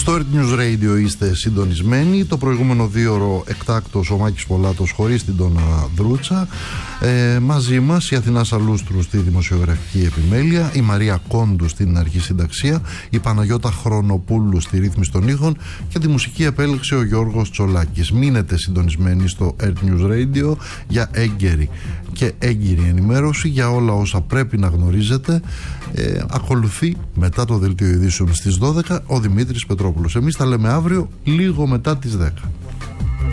Στο Earth News Radio είστε συντονισμένοι. Το προηγούμενο 2ωρο εκτάκτος ο Μάκης Πολάτος χωρίς την Τόνα Δρούτσα. Μαζί μας η Αθηνά Σαλούστρου στη δημοσιογραφική επιμέλεια, η Μαρία Κόντου στην αρχισυνταξία, η Παναγιώτα Χρονοπούλου στη ρύθμιση των ήχων και τη μουσική επέλεξε ο Γιώργος Τσολάκης. Μείνετε συντονισμένοι στο Earth News Radio για έγκαιρη και έγκυρη ενημέρωση για όλα όσα πρέπει να γνωρίζετε. Ακολουθεί μετά το δελτίο ειδήσεων στις 12 ο Δημήτρης Πετρόπουλος. Εμείς τα λέμε αύριο λίγο μετά τις 10.